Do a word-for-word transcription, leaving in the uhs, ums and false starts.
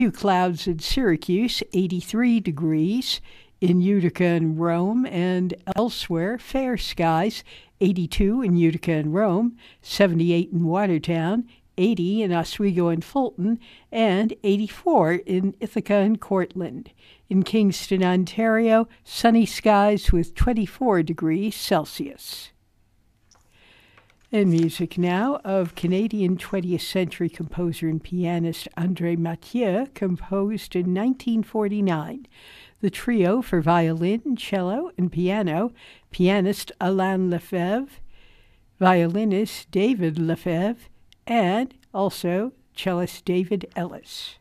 Few clouds in Syracuse, eighty-three degrees. In Utica and Rome and elsewhere, fair skies, eighty-two in Utica and Rome, seventy-eight in Watertown, eighty in Oswego and Fulton, and eighty-four in Ithaca and Cortland. In Kingston, Ontario, sunny skies with twenty-four degrees Celsius. And music now of Canadian twentieth century composer and pianist André Mathieu, composed in nineteen forty-nine. The trio for violin, cello, and piano, pianist Alain Lefebvre, violinist David Lefebvre, and also cellist David Ellis.